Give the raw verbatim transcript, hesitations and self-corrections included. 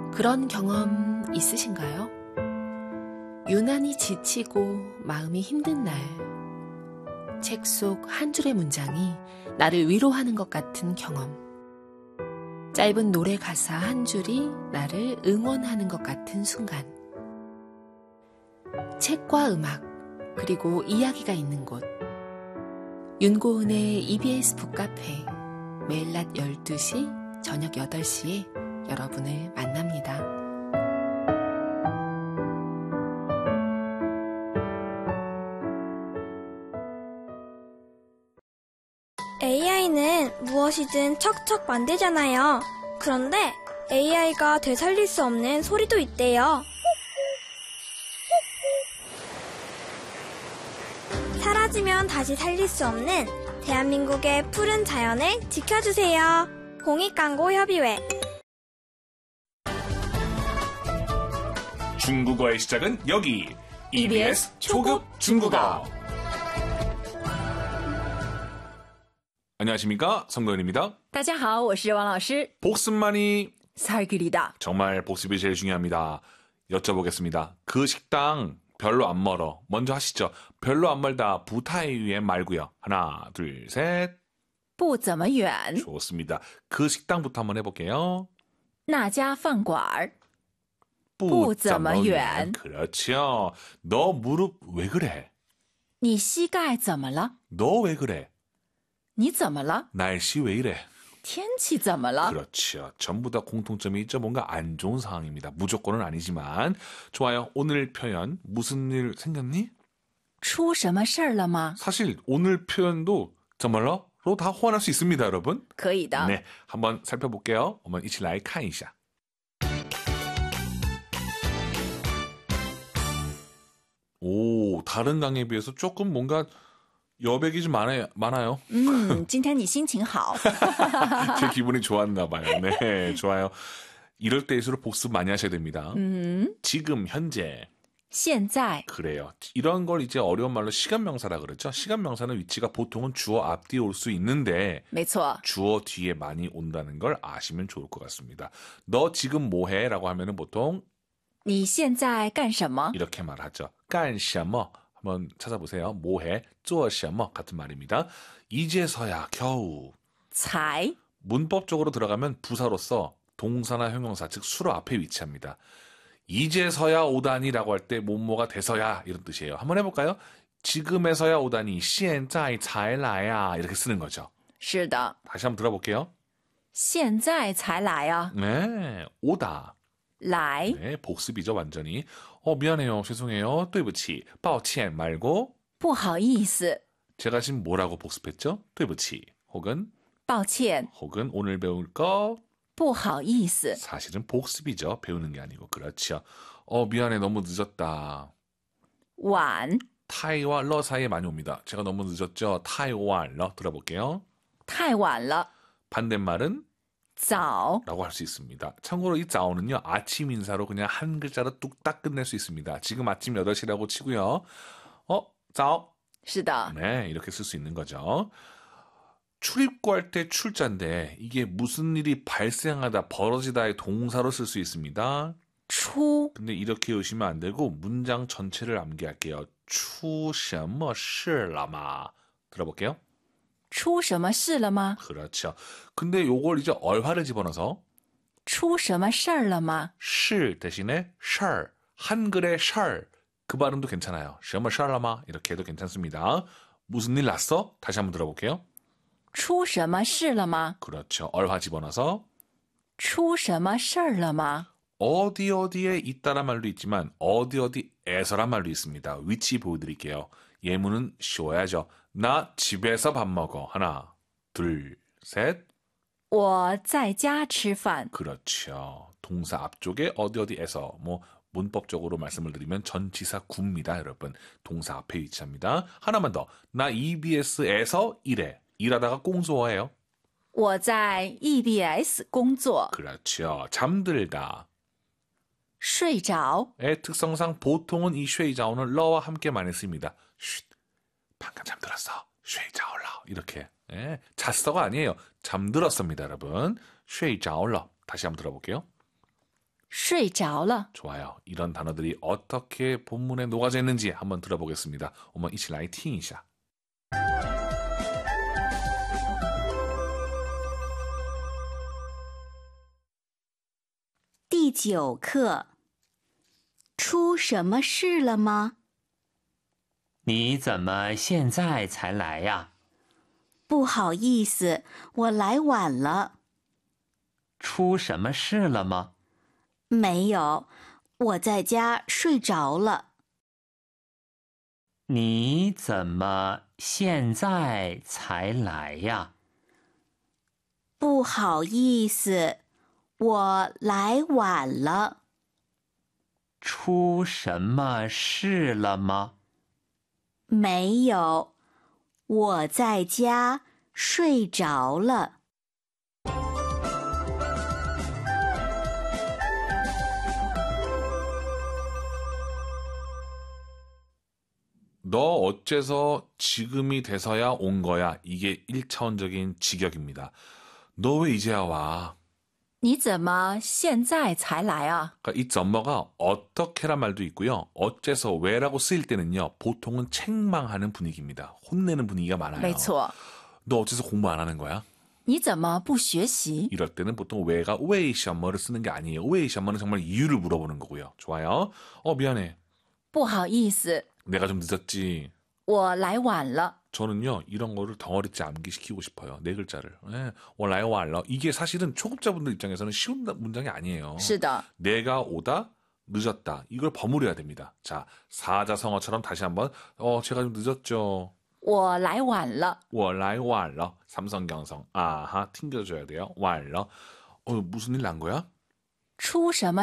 그런 경험 있으신가요? 유난히 지치고 마음이 힘든 날, 책 속 한 줄의 문장이 나를 위로하는 것 같은 경험, 짧은 노래 가사 한 줄이 나를 응원하는 것 같은 순간, 책과 음악, 그리고 이야기가 있는 곳, 윤고은의 이비에스 북카페, 매일 낮 열두 시, 저녁 여덟 시에 여러분을 만납니다. 에이아이는 무엇이든 척척 만들잖아요. 그런데 에이아이가 되살릴 수 없는 소리도 있대요. 사라지면 다시 살릴 수 없는 대한민국의 푸른 자연을 지켜주세요. 공익광고협의회. 중국어의 시작은 여기 이비에스 초급 중국어. 안녕하십니까, 성도연입니다. 大家好，我是王老师。 복습만이 살길이다. 정말 복습이 제일 중요합니다. 여쭤보겠습니다. 그 식당 별로 안 멀어. 먼저 하시죠. 별로 안 멀다. 부타이유엔 말고요. 하나, 둘, 셋. 不怎么远. 좋습니다. 그 식당부터 한번 해볼게요. 那家饭馆. 不怎么远. 그렇죠. 너 무릎 왜 그래? 你膝盖怎么了? 너 왜 그래? 你怎么了? 날씨 왜 이래? 天气怎么了? 그렇죠. 전부 다 공통점이 있죠. 뭔가 안 좋은 상황입니다. 무조건은 아니지만. 좋아요. 오늘 표현 무슨 일 생겼니? 出什么事儿了吗? 사실 오늘 표현도 정말로 다 호환할 수 있습니다, 여러분. 可以的. 네, 한번 살펴볼게요. 我们一起来看一下. 오, 다른 강에 비해서 조금 뭔가 여백이 좀 많아요. 많아요. 음, 今天你心情好. 제 기분이 좋았나 봐요. 네, 좋아요. 이럴 때일수록 복습 많이 하셔야 됩니다. 음, 지금, 현재. 现在. 그래요. 이런 걸 이제 어려운 말로 시간명사라 그러죠. 시간명사는 위치가 보통은 주어 앞뒤에 올 수 있는데 没错. 주어 뒤에 많이 온다는 걸 아시면 좋을 것 같습니다. 너 지금 뭐해? 라고 하면은 보통 你现在干什么? 이렇게 말하죠. 干什么? 한번 찾아보세요. 뭐해? 做什么? 같은 말입니다. 이제서야 겨우. 才. 문법적으로 들어가면 부사로서 동사나 형용사, 즉 수로 앞에 위치합니다. 이제서야 오다니라고 할 때 뭐뭐가 돼서야 이런 뜻이에요. 한번 해볼까요? 지금에서야 오다니 现在才来啊 이렇게 쓰는 거죠. 是的. 다시 한번 들어볼게요. 现在才来啊. 네, 오다. 来. 네, 복습이죠, 완전히. 어, 미안해요, 죄송해요, 对不起, 抱歉 말고 不好意思. 제가 지금 뭐라고 복습했죠? 对不起 혹은 抱歉. 혹은 오늘 배울 거 不好意思. 사실은 복습이죠. 배우는 게 아니고. 그렇죠. 어, 미안해, 너무 늦었다. 晚. 타이와 러 사이에 많이 옵니다. 제가 너무 늦었죠? 타이와 러 들어볼게요. 太晚了. 반대말은 早. 라고 할 수 있습니다. 참고로 이 자오는요, 아침 인사로 그냥 한 글자로 뚝딱 끝낼 수 있습니다. 지금 아침 여덟 시라고 치고요. 어, 자오. 是的. 네, 이렇게 쓸 수 있는 거죠. 출입구할 때 출자인데 이게 무슨 일이 발생하다, 벌어지다의 동사로 쓸 수 있습니다. 出. 근데 이렇게 외우시면 안 되고 문장 전체를 암기할게요. 出什么事了吗? 들어볼게요. 出什么事了吗? 그렇죠. 근데 요걸 이제 얼화를 집어넣어서 出什么事儿了吗? 시 대신에 셔, 한글의 셔, 그 발음도 괜찮아요. 什么事了吗? 이렇게 해도 괜찮습니다. 무슨 일 났어? 다시 한번 들어볼게요. 出什么事了吗? 그렇죠. 얼화 집어넣어서 出什么事儿了吗? 어디 어디에 있다란 말도 있지만 어디 어디에서란 말도 있습니다. 위치 보여드릴게요. 예문은 쉬워야죠. 나 집에서 밥 먹어. 하나, 둘, 셋. 我在家吃饭. 그렇죠. 동사 앞쪽에 어디 어디에서, 뭐 문법적으로 말씀을 드리면 전치사 구입니다, 여러분. 동사 앞에 위치합니다. 하나만 더. 나 이비에스에서 일해. 일하다가 꽁소어예요. 我在 이비에스 工作. 그렇죠. 잠들다. 睡着. 의 특성상 보통은 이 쉐이자오는 러와 함께 많이 씁니다. 쉿, 방금 잠들었어. 쉐이자오러. 이렇게. 예, 잤어가 아니에요. 잠들었습니다, 여러분. 쉐이자오러. 다시 한번 들어볼게요. 睡着了。 좋아요. 이런 단어들이 어떻게 본문에 녹아져 있는지 한번 들어보겠습니다. 我们一起来听一下. 第九课，出什么事了吗？ 你怎么现在才来呀？ 不好意思，我来晚了。 出什么事了吗？ 没有，我在家睡着了。 你怎么现在才来呀？ 不好意思，我来晚了。 出什么事了吗？ 没有，我在家睡着了。 너 어째서 지금이 돼서야 온 거야? 이게 일차원적인 직역입니다. 너 왜 이제야 와? 你怎么现在才来啊？ 그러니까 이 점머가 어떻게란 말도 있고요. 어째서 왜라고 쓰일 때는요. 보통은 책망하는 분위기입니다. 혼내는 분위기가 많아요. 没错。 너 어째서 공부 안 하는 거야? 你怎么不学习？ 이럴 때는 보통 왜가 왜 셔머를 쓰는 게 아니에요. 왜 셔머는 정말 이유를 물어보는 거고요. 좋아요. 어 미안해. 不好意思， 내가 좀 늦었지. 我来晚了。 저는요 이런 거를 덩어리째 암기시키고 싶어요. 네 글자를. 네, 원라요 알러. 이게 사실은 초급자분들 입장에서는 쉬운 문장이 아니에요. 是的， 내가 오다 늦었다. 이걸 버무려야 됩니다. 자 사자성어처럼 다시 한번 어 제가 좀 늦었죠. 我来晚了。 원라요 알러. 삼성경성. 아하 튕겨줘야 돼요. 알러. 어 무슨 일 난 거야? 出什么